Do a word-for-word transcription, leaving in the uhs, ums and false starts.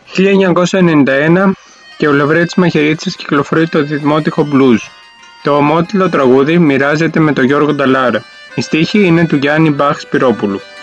χίλια εννιακόσια ενενήντα ένα και ο Λαβρέτης Μαχαιρίτσας κυκλοφορεί το δημότυχο blues. Το ομότιλο τραγούδι μοιράζεται με τον Γιώργο Νταλάρα. Η στίχη είναι του Γιάννη Μπαχ Σπυρόπουλου.